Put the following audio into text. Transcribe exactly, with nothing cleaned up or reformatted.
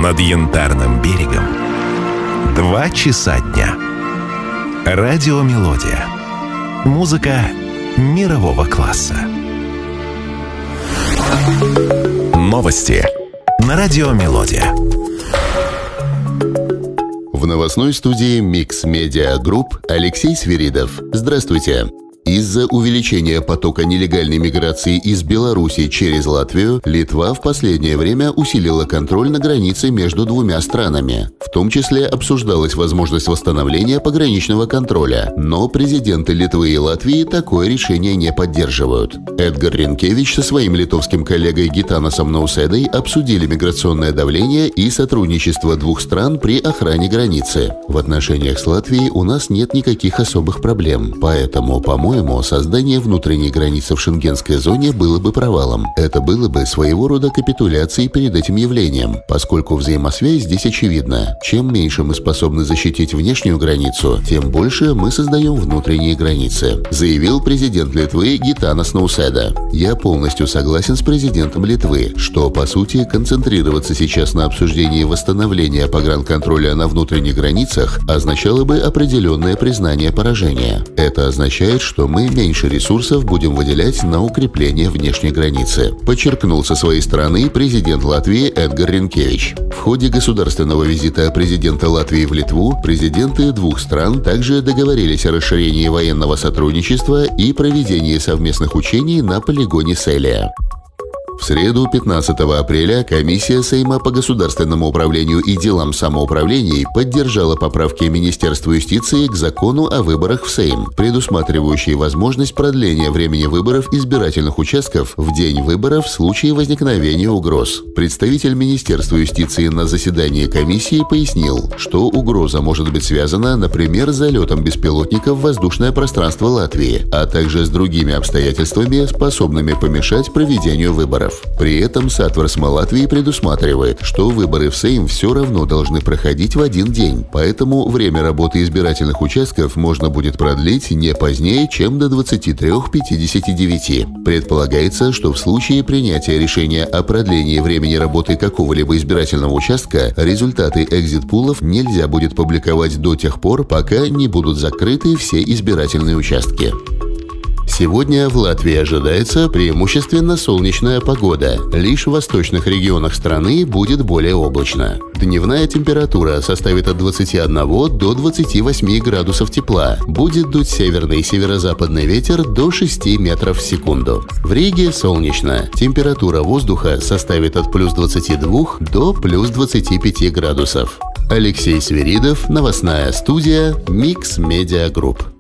над Янтарным берегом два часа дня. Радиомелодия. Музыка мирового класса. Новости на Радиомелодия. В новостной студии Mix Media Group Алексей Свиридов. Здравствуйте. Из-за увеличения потока нелегальной миграции из Беларуси через Латвию, Литва в последнее время усилила контроль на границе между двумя странами. В том числе обсуждалась возможность восстановления пограничного контроля, но президенты Литвы и Латвии такое решение не поддерживают. Эдгар Ринкевич со своим литовским коллегой Гитанасом Науседой обсудили миграционное давление и сотрудничество двух стран при охране границы. В отношениях с Латвией у нас нет никаких особых проблем, поэтому, по-моему, создание внутренней границы в шенгенской зоне было бы провалом. Это было бы своего рода капитуляцией перед этим явлением, поскольку взаимосвязь здесь очевидна. Чем меньше мы способны защитить внешнюю границу, тем больше мы создаем внутренние границы, заявил президент Литвы Гитанас Науседа. Я полностью согласен с президентом Литвы, что, по сути, концентрироваться сейчас на обсуждении восстановления погранконтроля на внутренних границах означало бы определенное признание поражения. Это означает, что мы меньше ресурсов будем выделять на укрепление внешней границы, подчеркнул со своей стороны президент Латвии Эдгар Ринкевич. В ходе государственного визита президента Латвии в Литву президенты двух стран также договорились о расширении военного сотрудничества и проведении совместных учений на полигоне Селия. В среду, пятнадцатого апреля, комиссия Сейма по государственному управлению и делам самоуправлений поддержала поправки Министерства юстиции к закону о выборах в Сейм, предусматривающие возможность продления времени выборов избирательных участков в день выборов в случае возникновения угроз. Представитель Министерства юстиции на заседании комиссии пояснил, что угроза может быть связана, например, с залетом беспилотников в воздушное пространство Латвии, а также с другими обстоятельствами, способными помешать проведению выборов. При этом Сатверсма Латвии предусматривает, что выборы в Сейм все равно должны проходить в один день, поэтому время работы избирательных участков можно будет продлить не позднее, чем до двадцати трёх пятидесяти девяти. Предполагается, что в случае принятия решения о продлении времени работы какого-либо избирательного участка результаты экзит-пулов нельзя будет публиковать до тех пор, пока не будут закрыты все избирательные участки. Сегодня в Латвии ожидается преимущественно солнечная погода. Лишь в восточных регионах страны будет более облачно. Дневная температура составит от двадцати одного до двадцати восьми градусов тепла. Будет дуть северный и северо-западный ветер до шести метров в секунду. В Риге солнечно. Температура воздуха составит от плюс двадцати двух до плюс двадцати пяти градусов. Алексей Свиридов, новостная студия Mix Media Group.